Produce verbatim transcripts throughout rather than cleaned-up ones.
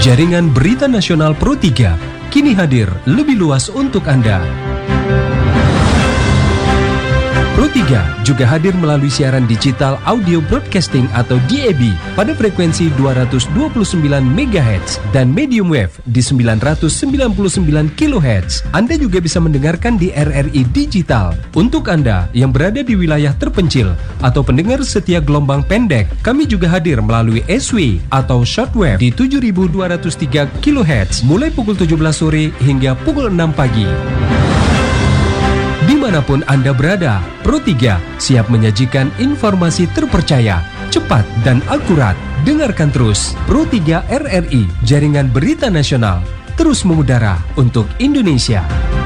Jaringan Berita Nasional Pro tiga kini hadir lebih luas untuk Anda. Pro tiga juga hadir melalui siaran digital audio broadcasting atau D A B pada frekuensi dua ratus dua puluh sembilan megahertz dan medium wave di sembilan ratus sembilan puluh sembilan kilohertz. Anda juga bisa mendengarkan di R R I digital. Untuk Anda yang berada di wilayah terpencil atau pendengar setia gelombang pendek, kami juga hadir melalui S W atau shortwave di tujuh ribu dua ratus tiga kilohertz mulai pukul tujuh belas sore hingga pukul enam pagi. Dimanapun Anda berada, Pro tiga siap menyajikan informasi terpercaya, cepat dan akurat. Dengarkan terus Pro tiga R R I, Jaringan Berita Nasional, terus mengudara untuk Indonesia.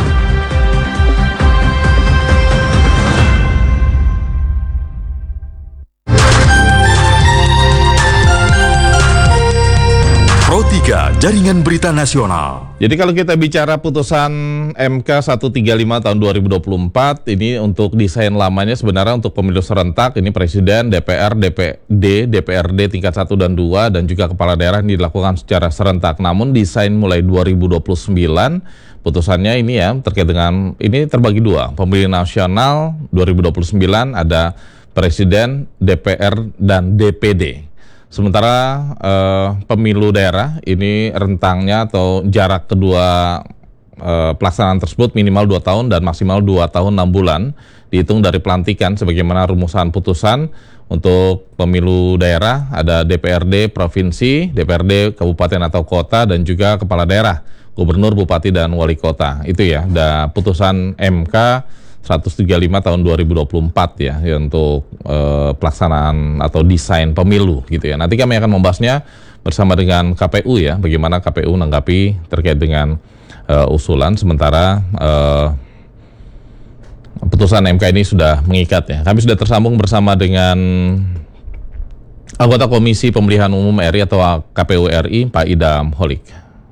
Pro tiga, Jaringan Berita Nasional. Jadi kalau kita bicara putusan M K seratus tiga puluh lima tahun dua ribu dua puluh empat, ini untuk desain lamanya sebenarnya untuk pemilu serentak, ini Presiden, D P R, D P D, D P R D tingkat satu dan dua, dan juga kepala daerah ini dilakukan secara serentak. Namun desain mulai dua ribu dua puluh sembilan, putusannya ini ya terkait dengan, ini terbagi dua. Pemilihan nasional dua ribu dua puluh sembilan ada Presiden, D P R, dan D P D. Sementara eh, pemilu daerah ini rentangnya atau jarak kedua eh, pelaksanaan tersebut minimal dua tahun dan maksimal dua tahun enam bulan dihitung dari pelantikan sebagaimana rumusan putusan. Untuk pemilu daerah ada D P R D provinsi, D P R D kabupaten atau kota, dan juga kepala daerah, gubernur, bupati, dan wali kota. Itu ya, ada putusan M K seratus tiga puluh lima tahun dua ribu dua puluh empat ya, ya untuk uh, pelaksanaan atau desain pemilu gitu ya. Nanti kami akan membahasnya bersama dengan K P U ya, bagaimana K P U menanggapi terkait dengan uh, usulan. Sementara uh, putusan M K ini sudah mengikat ya. Kami sudah tersambung bersama dengan anggota Komisi Pemilihan Umum R I atau K P U R I, Pak Idam Holik.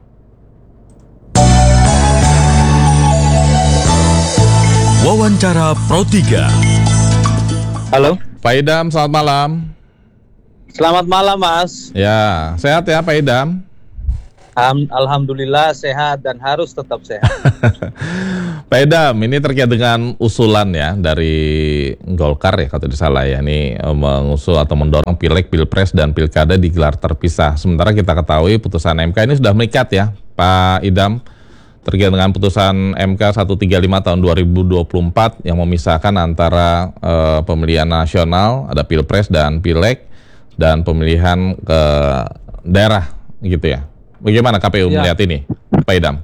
Wawancara Pro tiga. Halo, Pak Idam, selamat malam. selamat malam Mas. Ya, sehat ya Pak Idam? Alhamdulillah sehat dan harus tetap sehat. Pak Idam, ini terkait dengan usulan ya dari Golkar ya, kalau tidak salah ya, ini mengusul atau mendorong Pileg, Pilpres, dan Pilkada digelar terpisah. Sementara kita ketahui putusan M K ini sudah mengikat ya, Pak Idam, terkait dengan putusan M K seratus tiga puluh lima tahun dua ribu dua puluh empat yang memisahkan antara uh, pemilihan nasional, ada Pilpres dan Pileg, dan pemilihan ke daerah gitu ya. Bagaimana K P U ya melihat ini, Pak Idam?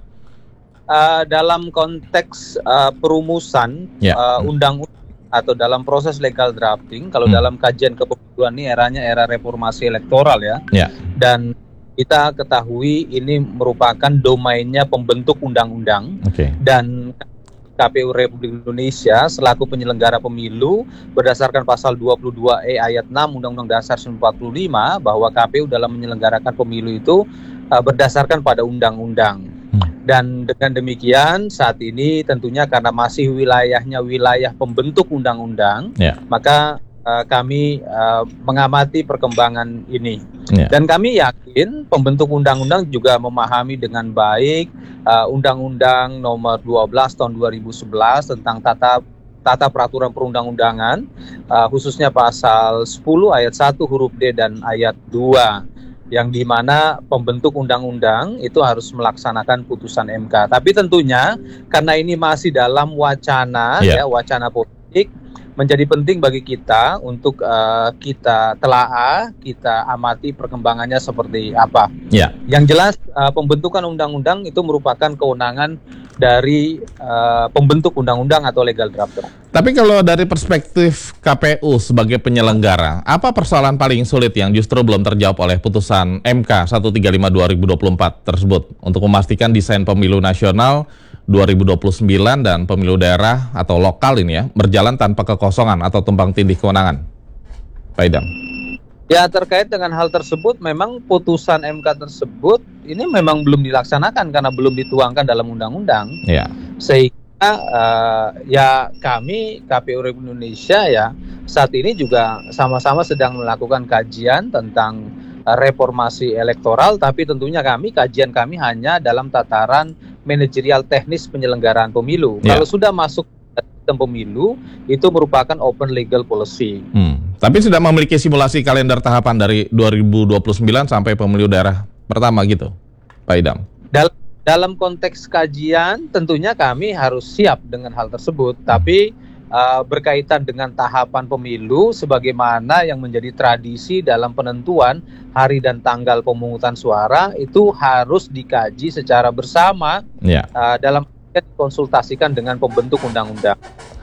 Uh, dalam konteks uh, perumusan ya. uh, undang-undang atau dalam proses legal drafting, kalau hmm. dalam kajian kepemiluan ini eranya era reformasi elektoral ya, ya. Dan kita ketahui ini merupakan domainnya pembentuk undang-undang, okay. Dan K P U Republik Indonesia selaku penyelenggara pemilu berdasarkan pasal dua puluh dua E ayat enam Undang-Undang Dasar seribu sembilan ratus empat puluh lima bahwa K P U dalam menyelenggarakan pemilu itu uh, berdasarkan pada undang-undang. Hmm. Dan dengan demikian saat ini tentunya karena masih wilayahnya wilayah pembentuk undang-undang, yeah. maka Uh, kami uh, mengamati perkembangan ini, yeah. Dan kami yakin pembentuk undang-undang juga memahami dengan baik uh, Undang-Undang Nomor dua belas Tahun dua ribu sebelas tentang tata tata peraturan perundang-undangan, uh, khususnya pasal sepuluh ayat satu huruf D dan ayat dua, yang dimana pembentuk undang-undang itu harus melaksanakan putusan M K. Tapi tentunya karena ini masih dalam wacana, yeah. ya wacana politik, menjadi penting bagi kita untuk uh, kita telaah, kita amati perkembangannya seperti apa. Ya. Yang jelas uh, pembentukan undang-undang itu merupakan kewenangan dari uh, pembentuk undang-undang atau legal drafter. Tapi kalau dari perspektif K P U sebagai penyelenggara, apa persoalan paling sulit yang justru belum terjawab oleh putusan M K seratus tiga puluh lima dua ribu dua puluh empat tersebut untuk memastikan desain pemilu nasional dua ribu dua puluh sembilan dan pemilu daerah atau lokal ini ya berjalan tanpa kekosongan atau tumpang tindih kewenangan, Pak Idam? Ya, terkait dengan hal tersebut memang putusan M K tersebut ini memang belum dilaksanakan karena belum dituangkan dalam undang-undang. Ya. Sehingga uh, ya kami K P U Republik Indonesia ya saat ini juga sama-sama sedang melakukan kajian tentang uh, reformasi elektoral, tapi tentunya kami, kajian kami hanya dalam tataran manajerial teknis penyelenggaraan pemilu. Ya. Kalau sudah masuk sistem pemilu, itu merupakan open legal policy. Hmm. Tapi sudah memiliki simulasi kalender tahapan dari dua ribu dua puluh sembilan sampai pemilu daerah pertama gitu, Pak Idam? Dal- dalam konteks kajian, tentunya kami harus siap dengan hal tersebut, tapi uh, berkaitan dengan tahapan pemilu, sebagaimana yang menjadi tradisi dalam penentuan hari dan tanggal pemungutan suara, itu harus dikaji secara bersama Ya. uh, dalam dikonsultasikan dengan pembentuk undang-undang.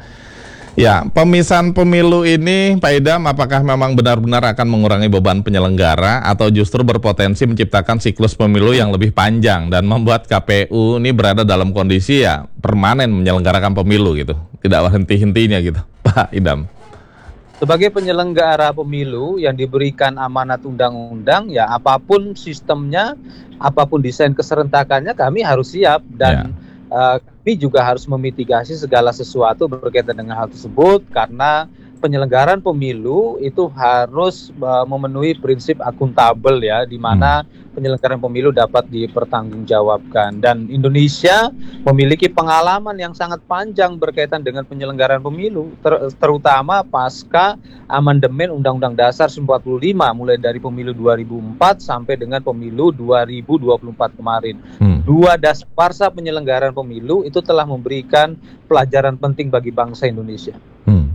Ya, pemisahan pemilu ini, Pak Idam, apakah memang benar-benar akan mengurangi beban penyelenggara atau justru berpotensi menciptakan siklus pemilu yang lebih panjang dan membuat K P U ini berada dalam kondisi ya permanen menyelenggarakan pemilu gitu, tidak henti-hentinya gitu, Pak Idam? Sebagai penyelenggara pemilu yang diberikan amanat undang-undang, ya apapun sistemnya, apapun desain keserentakannya, kami harus siap dan Ya. Uh, kami juga harus memitigasi segala sesuatu berkaitan dengan hal tersebut, karena penyelenggaraan pemilu itu harus uh, memenuhi prinsip akuntabel, ya, di mana hmm. penyelenggaraan pemilu dapat dipertanggungjawabkan. Dan Indonesia memiliki pengalaman yang sangat panjang berkaitan dengan penyelenggaraan pemilu, ter- terutama pasca amandemen Undang-Undang Dasar empat puluh lima, mulai dari pemilu dua ribu empat sampai dengan pemilu dua ribu dua puluh empat kemarin. Hmm. Dua dasarsa penyelenggaraan pemilu itu telah memberikan pelajaran penting bagi bangsa Indonesia. Hmm.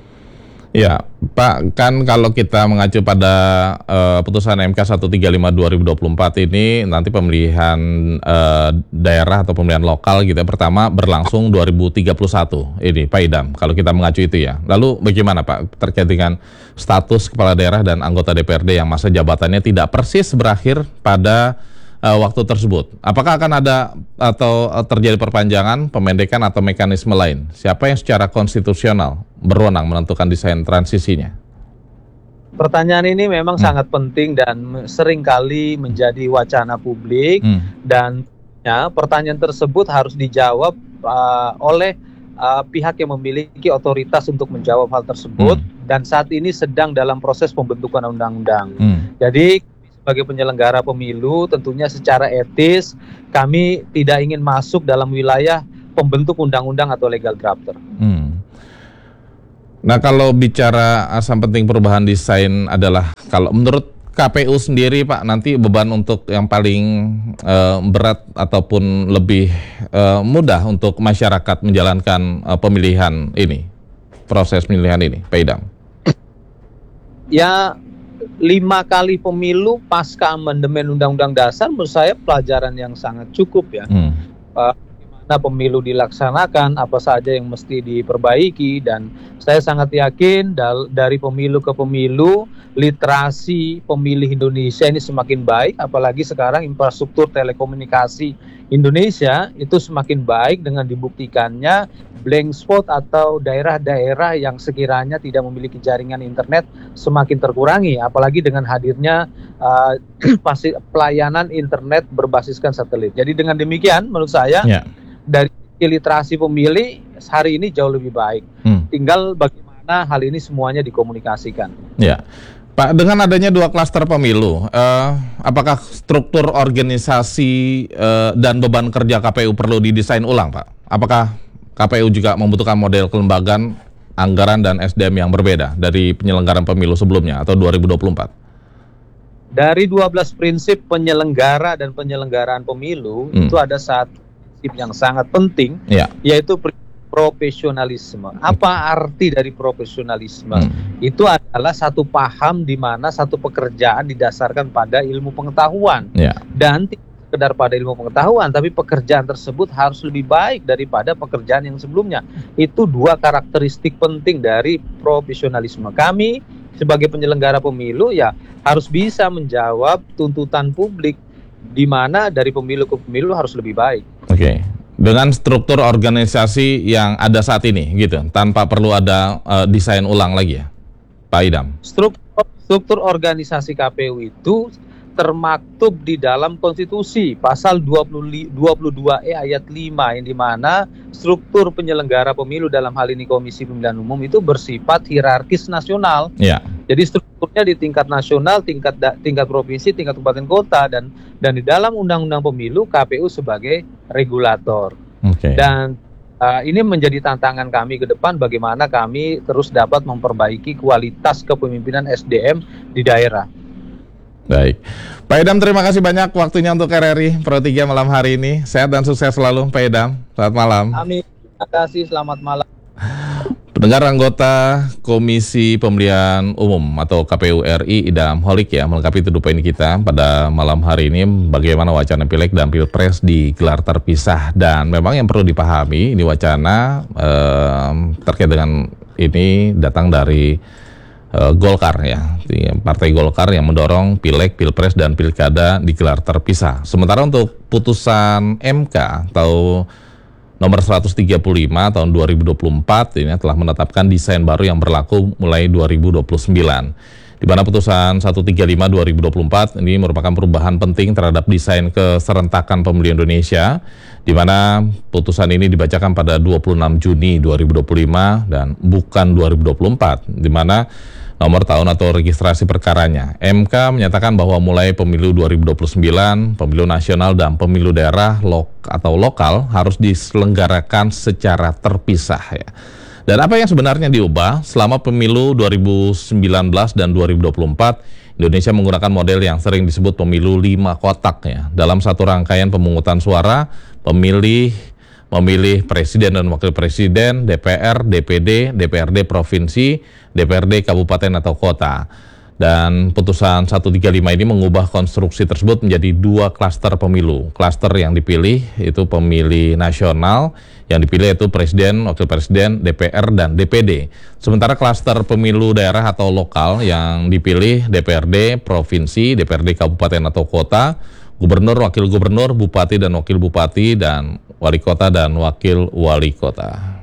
Ya, Pak, kan kalau kita mengacu pada uh, putusan M K seratus tiga puluh lima dua ribu dua puluh empat ini, nanti pemilihan uh, daerah atau pemilihan lokal gitu pertama berlangsung dua ribu tiga puluh satu ini, Pak Idam, kalau kita mengacu itu ya. Lalu bagaimana Pak terkait dengan status kepala daerah dan anggota D P R D yang masa jabatannya tidak persis berakhir pada Uh, waktu tersebut? Apakah akan ada atau uh, terjadi perpanjangan, pemendekan atau mekanisme lain? Siapa yang secara konstitusional berwenang menentukan desain transisinya? Pertanyaan ini memang hmm. sangat penting dan seringkali menjadi wacana publik, hmm. dan ya, pertanyaan tersebut harus dijawab uh, oleh uh, pihak yang memiliki otoritas untuk menjawab hal tersebut, hmm. dan saat ini sedang dalam proses pembentukan undang-undang. Hmm. Jadi sebagai penyelenggara pemilu, tentunya secara etis kami tidak ingin masuk dalam wilayah pembentuk undang-undang atau legal drafter. Hmm. Nah, kalau bicara asam penting perubahan desain adalah, kalau menurut K P U sendiri Pak, nanti beban untuk yang paling uh, berat ataupun lebih uh, mudah untuk masyarakat menjalankan uh, pemilihan ini, proses pemilihan ini, Pak Idam? Ya, lima kali pemilu pasca amandemen Undang-Undang Dasar menurut saya pelajaran yang sangat cukup, ya. Hmm. Uh, bagaimana pemilu dilaksanakan, apa saja yang mesti diperbaiki, dan saya sangat yakin dal- dari pemilu ke pemilu literasi pemilih Indonesia ini semakin baik, apalagi sekarang infrastruktur telekomunikasi Indonesia itu semakin baik dengan dibuktikannya blank spot atau daerah-daerah yang sekiranya tidak memiliki jaringan internet semakin terkurangi, apalagi dengan hadirnya uh, pasti pelayanan internet berbasiskan satelit. Jadi dengan demikian menurut saya yeah. dari literasi pemilih hari ini jauh lebih baik. Hmm. Tinggal bagaimana hal ini semuanya dikomunikasikan. Ya. Pak, dengan adanya dua klaster pemilu, uh, apakah struktur organisasi uh, dan beban kerja K P U perlu didesain ulang, Pak? Apakah K P U juga membutuhkan model kelembagaan, anggaran, dan S D M yang berbeda dari penyelenggaraan pemilu sebelumnya atau dua ribu dua puluh empat? Dari dua belas prinsip penyelenggara dan penyelenggaraan pemilu, hmm. itu ada satu prinsip yang sangat penting, ya. yaitu prinsip profesionalisme. Apa arti dari profesionalisme? Hmm. Itu adalah satu paham di mana satu pekerjaan didasarkan pada ilmu pengetahuan. Ya. Dan tidak sekedar pada ilmu pengetahuan, tapi pekerjaan tersebut harus lebih baik daripada pekerjaan yang sebelumnya. Itu dua karakteristik penting dari profesionalisme. Kami sebagai penyelenggara pemilu ya harus bisa menjawab tuntutan publik, di mana dari pemilu ke pemilu harus lebih baik. Oke. Okay. Dengan struktur organisasi yang ada saat ini, gitu, tanpa perlu ada uh, desain ulang lagi ya, Pak Idam? Struktur, struktur organisasi K P U itu termaktub di dalam konstitusi pasal dua puluh dua E ayat lima, yang dimana struktur penyelenggara pemilu dalam hal ini Komisi Pemilihan Umum itu bersifat hierarkis nasional. Ya. Jadi strukturnya di tingkat nasional, tingkat da, tingkat provinsi, tingkat kabupaten kota, dan dan di dalam undang-undang pemilu K P U sebagai regulator. Okay. Dan uh, ini menjadi tantangan kami ke depan, bagaimana kami terus dapat memperbaiki kualitas kepemimpinan S D M di daerah. Baik, Pak Idam, terima kasih banyak waktunya untuk R R I Pro tiga malam hari ini. Sehat dan sukses selalu, Pak Idam. Selamat malam. Amin. Terima kasih, selamat malam. Pendengar, anggota Komisi Pemilihan Umum atau K P U R I Idam Holik ya melengkapi tujuh poin kita pada malam hari ini, bagaimana wacana Pileg dan Pilpres digelar terpisah. Dan memang yang perlu dipahami, ini wacana eh, terkait dengan ini datang dari Uh, Golkar ya, Partai Golkar yang mendorong Pileg, Pilpres dan Pilkada digelar terpisah. Sementara untuk putusan M K atau nomor seratus tiga puluh lima tahun dua ribu dua puluh empat ini telah menetapkan desain baru yang berlaku mulai dua ribu dua puluh sembilan. Di mana putusan seratus tiga puluh lima dua ribu dua puluh empat ini merupakan perubahan penting terhadap desain keserentakan pemilu Indonesia, di mana putusan ini dibacakan pada dua puluh enam Juni dua ribu dua puluh lima dan bukan dua ribu dua puluh empat, di mana nomor tahun atau registrasi perkaranya. M K menyatakan bahwa mulai pemilu dua ribu dua puluh sembilan, pemilu nasional dan pemilu daerah lok atau lokal harus diselenggarakan secara terpisah ya. Dan apa yang sebenarnya diubah selama pemilu dua ribu sembilan belas dan dua ribu dua puluh empat, Indonesia menggunakan model yang sering disebut pemilu lima kotak ya. Dalam satu rangkaian pemungutan suara, pemilih memilih presiden dan wakil presiden, D P R, D P D, D P R D provinsi, D P R D kabupaten atau kota. Dan putusan seratus tiga puluh lima ini mengubah konstruksi tersebut menjadi dua klaster pemilu. Klaster yang dipilih itu pemilih nasional, yang dipilih itu presiden, wakil presiden, D P R, dan D P D. Sementara klaster pemilu daerah atau lokal yang dipilih D P R D provinsi, D P R D kabupaten atau kota, gubernur, wakil gubernur, bupati dan wakil bupati, dan wali kota dan wakil wali kota.